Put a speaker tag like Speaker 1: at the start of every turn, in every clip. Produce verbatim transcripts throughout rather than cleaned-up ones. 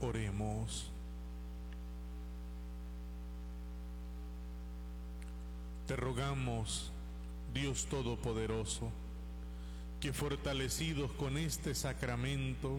Speaker 1: Oremos. Te rogamos, Dios Todopoderoso, que fortalecidos con este sacramento,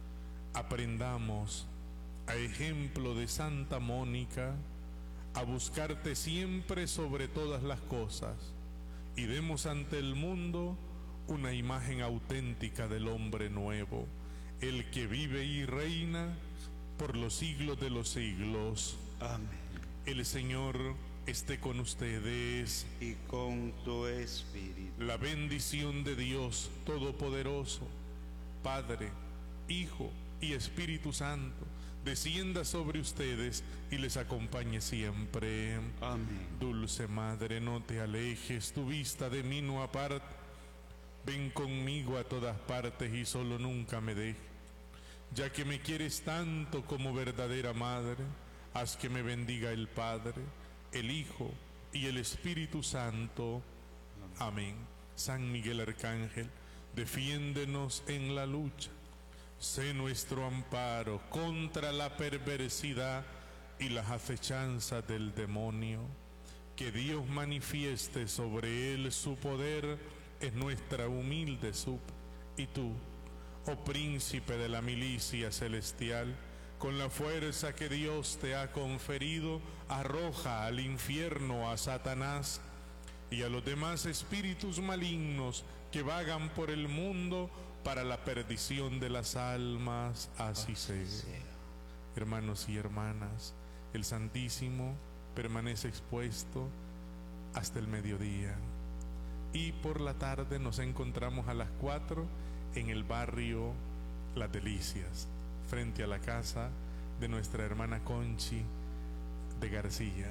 Speaker 1: aprendamos, a ejemplo de Santa Mónica, a buscarte siempre sobre todas las cosas y demos ante el mundo una imagen auténtica del hombre nuevo, el que vive y reina por los siglos de los siglos.
Speaker 2: Amén.
Speaker 1: El Señor esté con ustedes
Speaker 2: y con tu espíritu.
Speaker 1: La bendición de Dios Todopoderoso, Padre, Hijo y Espíritu Santo, descienda sobre ustedes y les acompañe siempre.
Speaker 2: Amén.
Speaker 1: Dulce Madre, no te alejes, tu vista de mí no aparte. Ven conmigo a todas partes y solo nunca me dejes. Ya que me quieres tanto como verdadera Madre, haz que me bendiga el Padre, el Hijo y el Espíritu Santo. Amén. San Miguel Arcángel, defiéndenos en la lucha. Sé nuestro amparo contra la perversidad y las acechanzas del demonio. Que Dios manifieste sobre él su poder, es nuestra humilde súplica. Y tú, oh príncipe de la milicia celestial, con la fuerza que Dios te ha conferido, arroja al infierno a Satanás y a los demás espíritus malignos que vagan por el mundo para la perdición de las almas. Así sea. Hermanos y hermanas, el Santísimo permanece expuesto hasta el mediodía y por la tarde nos encontramos a las cuatro en el barrio Las Delicias, frente a la casa de nuestra hermana Conchi de García.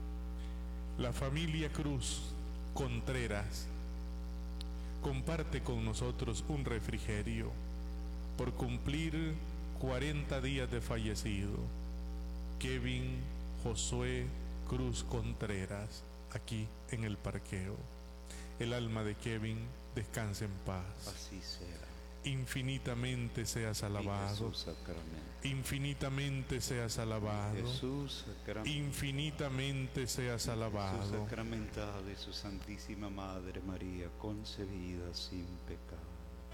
Speaker 1: La familia Cruz Contreras comparte con nosotros un refrigerio por cumplir cuarenta días de fallecido. Kevin Josué Cruz Contreras, aquí en el parqueo. El alma de Kevin descanse en paz.
Speaker 2: Así será.
Speaker 1: Infinitamente seas alabado. Infinitamente seas alabado.
Speaker 2: Jesús sacramentado.
Speaker 1: Infinitamente seas alabado.
Speaker 2: Jesús sacramentado y su Santísima Madre María, concebida sin pecado.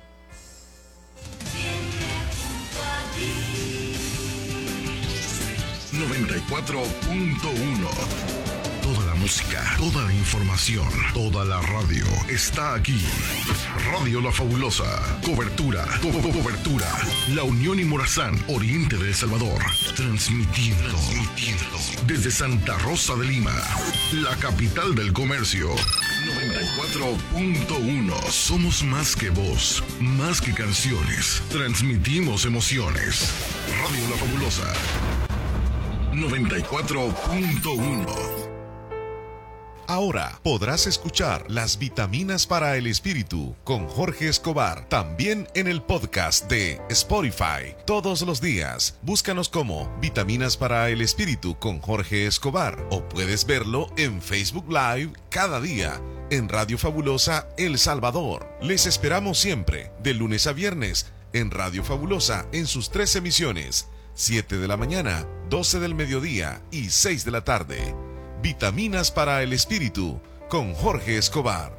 Speaker 3: noventa y cuatro punto uno. Toda la música, toda la información, toda la radio está aquí. Radio La Fabulosa. Cobertura, co co cobertura. La Unión y Morazán, Oriente de El Salvador. Transmitiendo, transmitiendo desde Santa Rosa de Lima, la capital del comercio. noventa y cuatro punto uno. Somos más que voz, más que canciones. Transmitimos emociones. Radio La Fabulosa. noventa y cuatro punto uno.
Speaker 4: Ahora podrás escuchar Las Vitaminas para el Espíritu con Jorge Escobar también en el podcast de Spotify. Todos los días, búscanos como Vitaminas para el Espíritu con Jorge Escobar o puedes verlo en Facebook Live cada día en Radio Fabulosa El Salvador. Les esperamos siempre de lunes a viernes en Radio Fabulosa en sus tres emisiones: siete de la mañana, doce del mediodía y seis de la tarde. Vitaminas para el Espíritu con Jorge Escobar.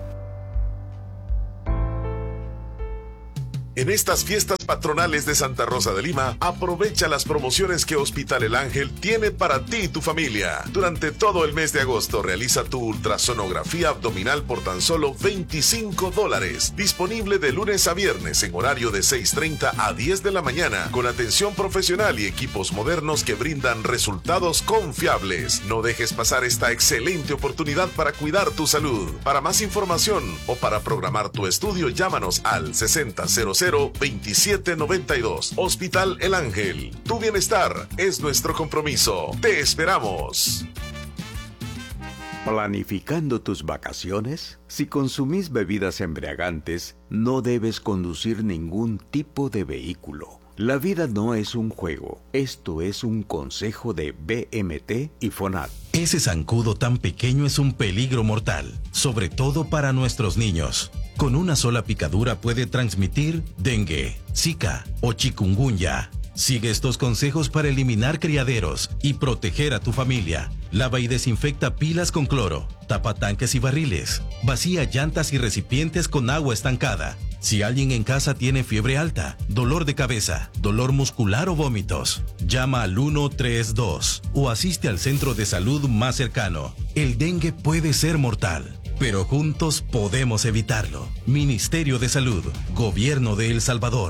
Speaker 4: En estas fiestas patronales de Santa Rosa de Lima, aprovecha las promociones que Hospital El Ángel tiene para ti y tu familia. Durante todo el mes de agosto, realiza tu ultrasonografía abdominal por tan solo veinticinco dólares. Disponible de lunes a viernes en horario de seis treinta a diez de la mañana, con atención profesional y equipos modernos que brindan resultados confiables. No dejes pasar esta excelente oportunidad para cuidar tu salud. Para más información o para programar tu estudio, llámanos al sesenta cero cero veintisiete noventa y dos. Hospital El Ángel. Tu bienestar es nuestro compromiso. Te esperamos.
Speaker 5: ¿Planificando tus vacaciones? Si consumís bebidas embriagantes, no debes conducir ningún tipo de vehículo. La vida no es un juego. Esto es un consejo de B M T y FONAT.
Speaker 6: Ese zancudo tan pequeño es un peligro mortal, sobre todo para nuestros niños. Con una sola picadura puede transmitir dengue, zika o chikungunya. Sigue estos consejos para eliminar criaderos y proteger a tu familia. Lava y desinfecta pilas con cloro, tapa tanques y barriles, vacía llantas y recipientes con agua estancada. Si alguien en casa tiene fiebre alta, dolor de cabeza, dolor muscular o vómitos, llama al uno tres dos o asiste al centro de salud más cercano. El dengue puede ser mortal, pero juntos podemos evitarlo. Ministerio de Salud, Gobierno de El Salvador.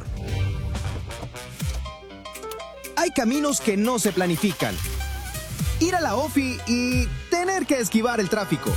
Speaker 7: Hay caminos que no se planifican. Ir a la OFI y tener que esquivar el tráfico.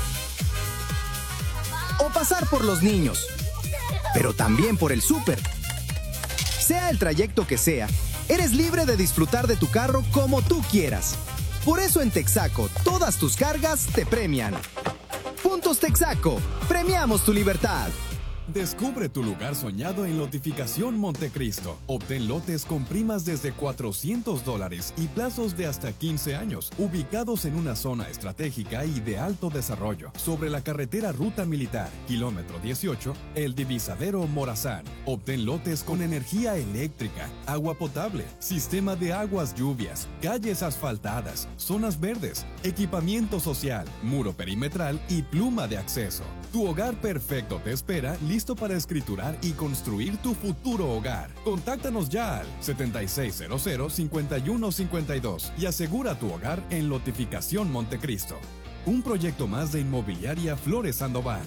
Speaker 7: O pasar por los niños. Pero también por el súper. Sea el trayecto que sea, eres libre de disfrutar de tu carro como tú quieras. Por eso en Texaco, todas tus cargas te premian. Puntos Texaco, premiamos tu libertad.
Speaker 8: Descubre tu lugar soñado en Lotificación Montecristo. Obtén lotes con primas desde cuatrocientos dólares y plazos de hasta quince años, ubicados en una zona estratégica y de alto desarrollo, sobre la carretera Ruta Militar, kilómetro dieciocho, El Divisadero Morazán. Obtén lotes con energía eléctrica, agua potable, sistema de aguas lluvias, calles asfaltadas, zonas verdes, equipamiento social, muro perimetral y pluma de acceso. Tu hogar perfecto te espera, listo para escriturar y construir tu futuro hogar. Contáctanos ya al setenta y seis cero cero, cincuenta y uno cincuenta y dos y asegura tu hogar en Lotificación Montecristo. Un proyecto más de Inmobiliaria Flores Sandoval.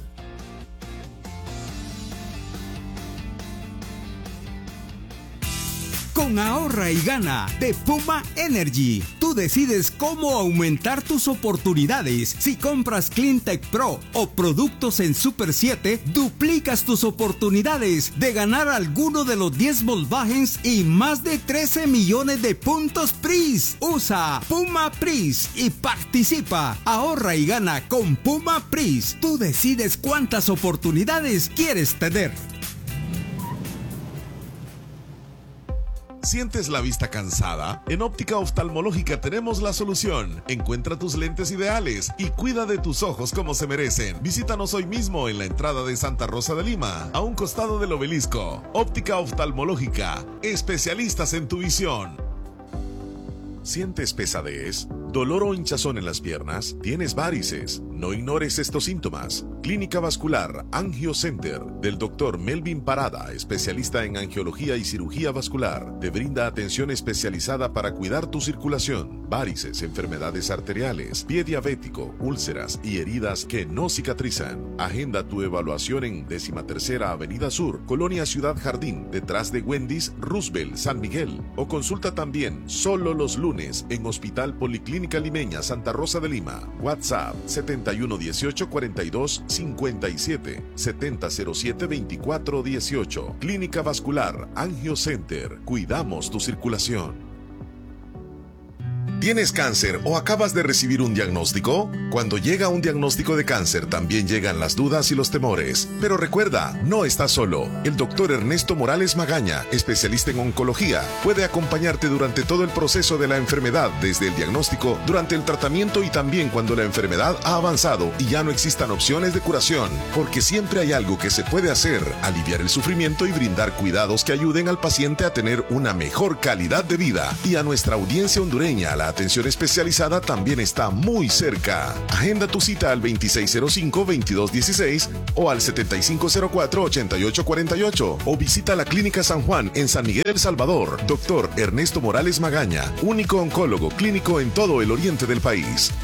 Speaker 9: Con Ahorra y Gana de Puma Energy, tú decides cómo aumentar tus oportunidades. Si compras CleanTech Pro o productos en Super siete, duplicas tus oportunidades de ganar alguno de los diez Volkswagens y más de trece millones de puntos P R I S. Usa Puma P R I S y participa. Ahorra y gana con Puma P R I S. Tú decides cuántas oportunidades quieres tener.
Speaker 4: ¿Sientes la vista cansada? En Óptica Oftalmológica tenemos la solución. Encuentra tus lentes ideales y cuida de tus ojos como se merecen. Visítanos hoy mismo en la entrada de Santa Rosa de Lima, a un costado del obelisco. Óptica Oftalmológica, especialistas en tu visión. ¿Sientes pesadez, dolor o hinchazón en las piernas? ¿Tienes varices? No ignores estos síntomas. Clínica Vascular Angio Center del doctor Melvin Parada, especialista en angiología y cirugía vascular, te brinda atención especializada para cuidar tu circulación, varices, enfermedades arteriales, pie diabético, úlceras y heridas que no cicatrizan. Agenda tu evaluación en décima tercera Avenida Sur, Colonia Ciudad Jardín, detrás de Wendy's, Roosevelt, San Miguel. O consulta también solo los lunes en Hospital Policlínica Limeña, Santa Rosa de Lima. WhatsApp setenta y uno dieciocho cuarenta y dos cincuenta y siete, setenta cero siete veinticuatro dieciocho. Clínica Vascular Angio Center. Cuidamos tu circulación. ¿Tienes cáncer o acabas de recibir un diagnóstico? Cuando llega un diagnóstico de cáncer también llegan las dudas y los temores. Pero recuerda, no estás solo. El doctor Ernesto Morales Magaña, especialista en oncología, puede acompañarte durante todo el proceso de la enfermedad, desde el diagnóstico, durante el tratamiento y también cuando la enfermedad ha avanzado y ya no existan opciones de curación. Porque siempre hay algo que se puede hacer: aliviar el sufrimiento y brindar cuidados que ayuden al paciente a tener una mejor calidad de vida. Y a nuestra audiencia hondureña, la atención especializada también está muy cerca. Agenda tu cita al veintiséis cero cinco, veintidós dieciséis o al setenta y cinco cero cuatro, ochenta y ocho cuarenta y ocho o visita la Clínica San Juan en San Miguel, El Salvador. Doctor Ernesto Morales Magaña, único oncólogo clínico en todo el oriente del país.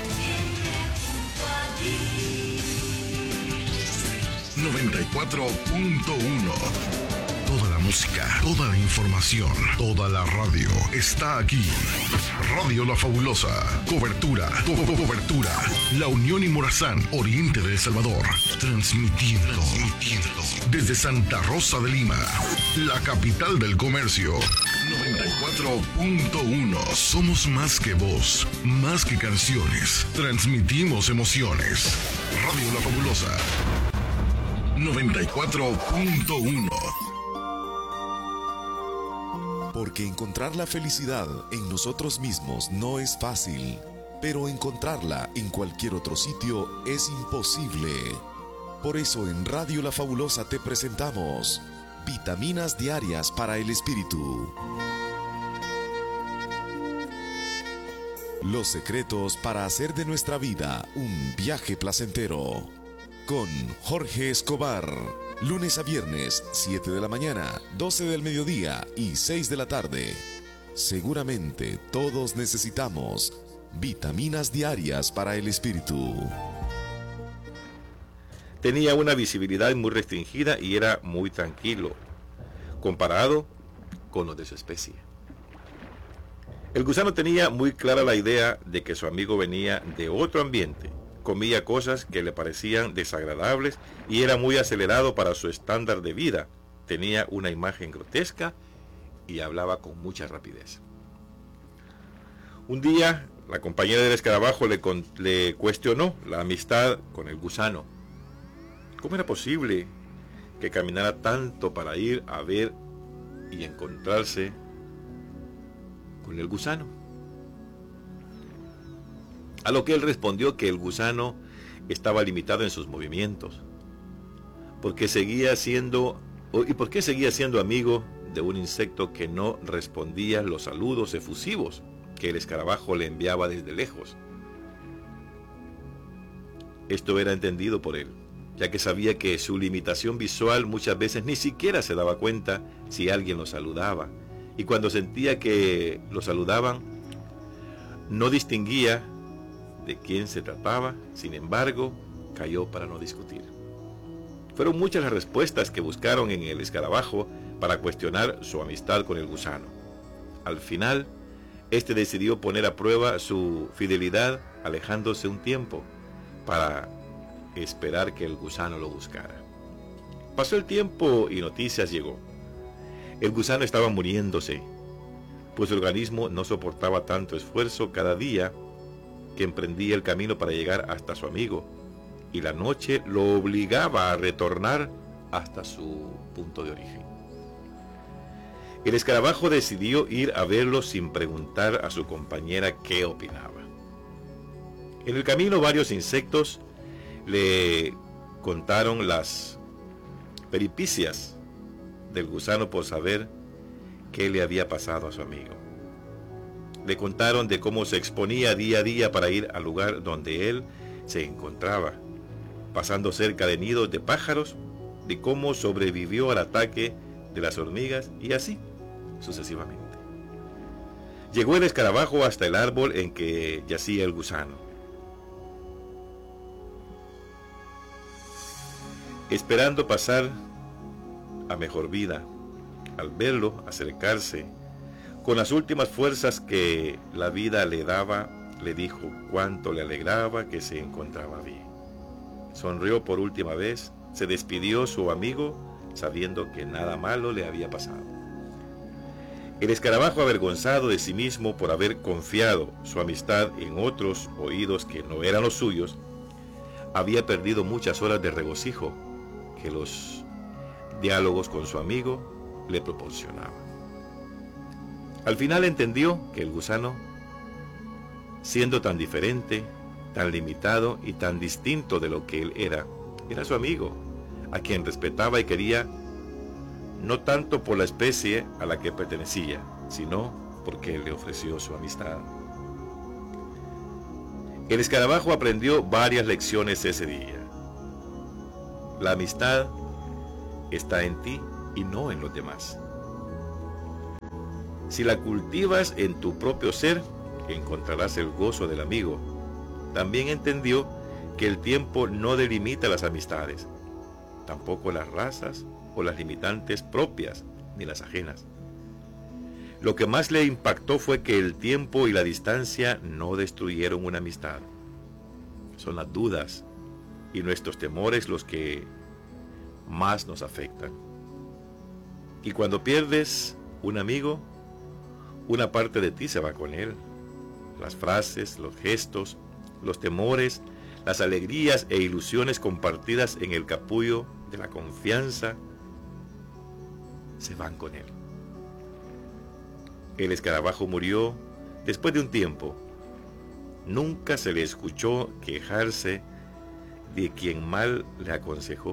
Speaker 3: noventa y cuatro punto uno. Toda la música, toda la información, toda la radio está aquí. Radio La Fabulosa. Cobertura, co co cobertura. La Unión y Morazán, oriente de El Salvador. Transmitiendo, transmitiendo desde Santa Rosa de Lima, la capital del comercio. noventa y cuatro punto uno. Somos más que voz, más que canciones. Transmitimos emociones. Radio La Fabulosa. noventa y cuatro punto uno.
Speaker 4: Porque encontrar la felicidad en nosotros mismos no es fácil, pero encontrarla en cualquier otro sitio es imposible. Por eso en Radio La Fabulosa te presentamos Vitaminas Diarias para el Espíritu.
Speaker 10: Los secretos para hacer de nuestra vida un viaje placentero. Con Jorge Escobar. Lunes a viernes, siete de la mañana, doce del mediodía y seis de la tarde. Seguramente todos necesitamos vitaminas diarias para el espíritu.
Speaker 11: Tenía una visibilidad muy restringida y era muy tranquilo, comparado con los de su especie. El gusano tenía muy clara la idea de que su amigo venía de otro ambiente, comía cosas que le parecían desagradables y era muy acelerado para su estándar de vida. Tenía una imagen grotesca y hablaba con mucha rapidez. Un día, la compañera del escarabajo le, con, le cuestionó la amistad con el gusano. ¿Cómo era posible que caminara tanto para ir a ver y encontrarse con el gusano? A lo que él respondió que el gusano estaba limitado en sus movimientos, porque seguía siendo, ¿y por qué seguía siendo amigo de un insecto que no respondía los saludos efusivos que el escarabajo le enviaba desde lejos? Esto era entendido por él, ya que sabía que su limitación visual muchas veces ni siquiera se daba cuenta si alguien lo saludaba, y cuando sentía que lo saludaban, no distinguía de quién se trataba. Sin embargo, cayó para no discutir. Fueron muchas las respuestas que buscaron en el escarabajo para cuestionar su amistad con el gusano. Al final, este decidió poner a prueba su fidelidad alejándose un tiempo para esperar que el gusano lo buscara. Pasó el tiempo y noticias llegó. El gusano estaba muriéndose, pues su organismo no soportaba tanto esfuerzo cada día que emprendía el camino para llegar hasta su amigo, y la noche lo obligaba a retornar hasta su punto de origen. El escarabajo decidió ir a verlo sin preguntar a su compañera qué opinaba. En el camino varios insectos le contaron las peripicias del gusano por saber qué le había pasado a su amigo. Le contaron de cómo se exponía día a día para ir al lugar donde él se encontraba, pasando cerca de nidos de pájaros, de cómo sobrevivió al ataque de las hormigas y así sucesivamente. Llegó el escarabajo hasta el árbol en que yacía el gusano. Esperando pasar a mejor vida, al verlo acercarse, con las últimas fuerzas que la vida le daba, le dijo cuánto le alegraba que se encontraba bien. Sonrió por última vez, se despidió su amigo, sabiendo que nada malo le había pasado. El escarabajo, avergonzado de sí mismo por haber confiado su amistad en otros oídos que no eran los suyos, había perdido muchas horas de regocijo que los diálogos con su amigo le proporcionaban. Al final entendió que el gusano, siendo tan diferente, tan limitado y tan distinto de lo que él era, era su amigo, a quien respetaba y quería, no tanto por la especie a la que pertenecía, sino porque él le ofreció su amistad. El escarabajo aprendió varias lecciones ese día. La amistad está en ti y no en los demás. Si la cultivas en tu propio ser, encontrarás el gozo del amigo. También entendió que el tiempo no delimita las amistades, tampoco las razas o las limitantes propias ni las ajenas. Lo que más le impactó fue que el tiempo y la distancia no destruyeron una amistad. Son las dudas y nuestros temores los que más nos afectan. Y cuando pierdes un amigo, una parte de ti se va con él. Las frases, los gestos, los temores, las alegrías e ilusiones compartidas en el capullo de la confianza se van con él. El escarabajo murió después de un tiempo. Nunca se le escuchó quejarse de quien mal le aconsejó,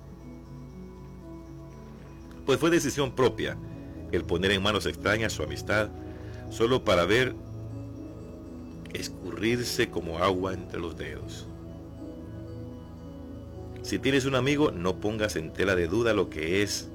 Speaker 11: pues fue decisión propia el poner en manos extrañas su amistad, solo para ver escurrirse como agua entre los dedos. Si tienes un amigo, no pongas en tela de duda lo que es,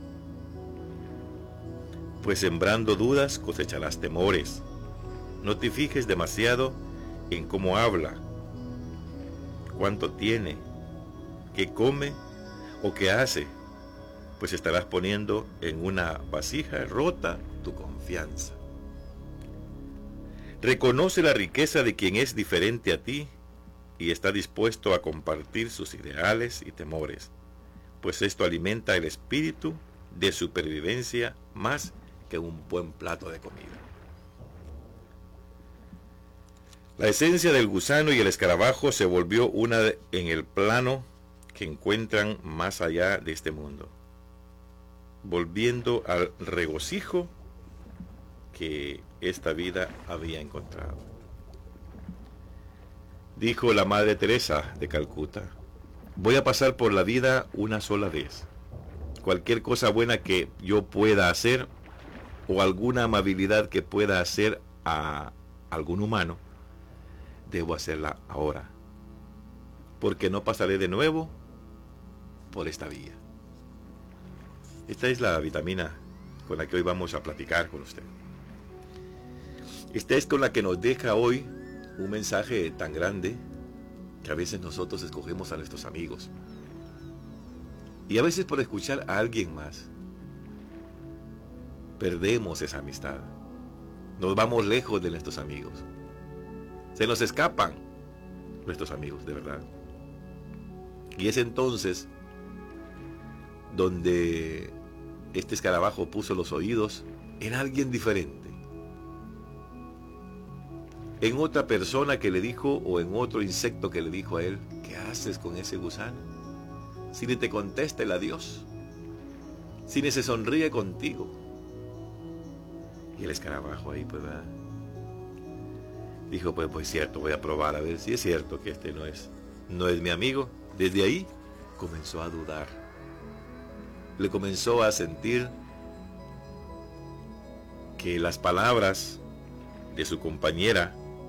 Speaker 11: pues sembrando dudas cosecharás temores. No te fijes demasiado en cómo habla, cuánto tiene, qué come o qué hace, pues estarás poniendo en una vasija rota tu confianza. Reconoce la riqueza de quien es diferente a ti y está dispuesto a compartir sus ideales y temores, pues esto alimenta el espíritu de supervivencia más que un buen plato de comida. La esencia del gusano y el escarabajo se volvió una en el plano que encuentran más allá de este mundo, volviendo al regocijo que esta vida había encontrado. Dijo la Madre Teresa de Calcuta: voy a pasar por la vida una sola vez. Cualquier cosa buena que yo pueda hacer o alguna amabilidad que pueda hacer a algún humano, debo hacerla ahora, porque no pasaré de nuevo por esta vía. Esta es la vitamina con la que hoy vamos a platicar con usted. Esta es con la que nos deja hoy un mensaje tan grande que a veces nosotros escogemos a nuestros amigos. Y a veces por escuchar a alguien más, perdemos esa amistad. Nos vamos lejos de nuestros amigos. Se nos escapan nuestros amigos, de verdad. Y es entonces donde este escarabajo puso los oídos en alguien diferente, en otra persona que le dijo, o en otro insecto que le dijo a él: ¿qué haces con ese gusano? Si ni te contesta el adiós, si ni se sonríe contigo. Y el escarabajo ahí, pues, ¿verdad? Dijo: pues, pues cierto, voy a probar a ver si es cierto que este no es, no es mi amigo. Desde ahí comenzó a dudar. Le comenzó a sentir que las palabras de su compañera,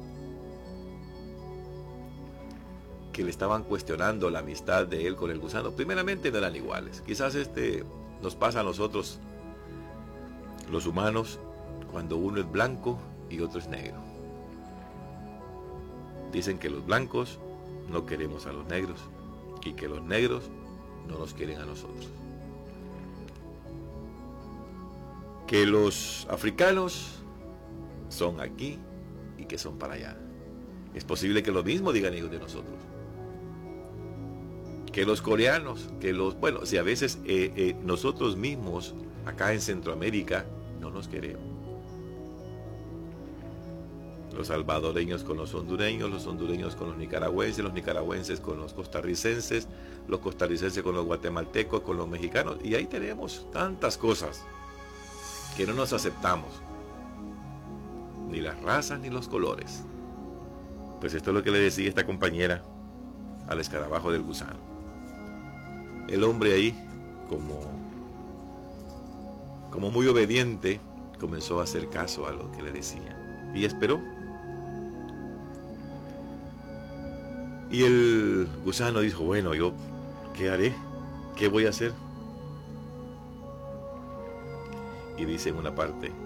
Speaker 11: que le estaban cuestionando la amistad de él con el gusano, primeramente no eran iguales. Quizás este nos pasa a nosotros, los humanos, cuando uno es blanco y otro es negro. Dicen que los blancos no queremos a los negros y que los negros no nos quieren a nosotros. Que los africanos son aquí y que son para allá. Es posible que lo mismo digan ellos de nosotros. Que los coreanos, que los... Bueno, si a veces eh, eh, nosotros mismos acá en Centroamérica no nos queremos. Los salvadoreños con los hondureños, los hondureños con los nicaragüenses, los nicaragüenses con los costarricenses, los costarricenses con los guatemaltecos, con los mexicanos. Y ahí tenemos tantas cosas que no nos aceptamos. Ni las razas ni los colores. Pues esto es lo que le decía esta compañera al escarabajo del gusano. El hombre ahí, como, como muy obediente, comenzó a hacer caso a lo que le decía. Y esperó. Y el gusano dijo: bueno, yo, ¿qué haré? ¿Qué voy a hacer? Y dice en una parte: